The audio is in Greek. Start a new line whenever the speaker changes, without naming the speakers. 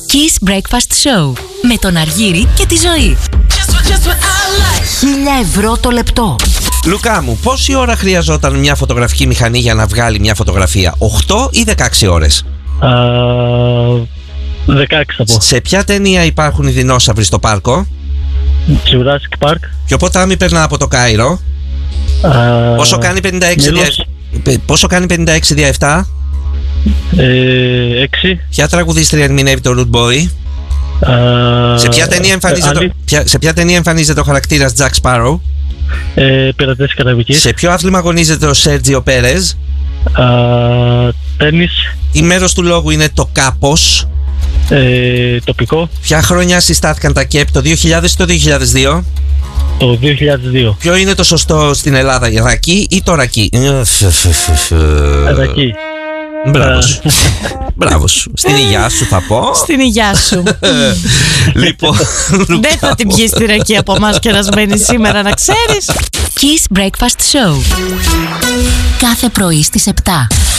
Kiss Breakfast Show με τον Αργύρη και τη Ζωή. 1.000 ευρώ το λεπτό.
Λουκά μου, πόση ώρα χρειαζόταν μια φωτογραφική μηχανή για να βγάλει μια φωτογραφία? 8 ή 16 ώρες?
16 θα πω.
Σε ποια ταινία υπάρχουν οι δεινόσαυροι στο πάρκο?
Jurassic Park.
Ποιο ποτάμι περνά από το Κάιρο? Πόσο κάνει 56 δια 7?
6.
Ποια τραγουδίστρια ερμηνεύει το Root Boy? Σε ποια ταινία εμφανίζεται ο χαρακτήρας Jack Sparrow?
Πειρατές Καραϊβικής.
Σε ποιο άθλημα αγωνίζεται ο Σέρτζιο Πέρες?
Τένις.
Τι μέρος του λόγου είναι το κάπως?
Τοπικό.
Ποια χρόνια συστάθηκαν τα ΚΕΠ, το 2000 ή το 2002?
Το 2002.
Ποιο είναι το σωστό στην Ελλάδα, ρακί ή το ρακί?
Ρακί.
Μπράβο σου. Μπράβο σου. Στην υγειά σου θα πω.
Στην υγειά σου.
Λοιπόν,
δεν θα την πιείς τη ρακή από εμάς κερασμένη σήμερα, να ξέρεις. Kiss Breakfast Show. Κάθε πρωί στις 7.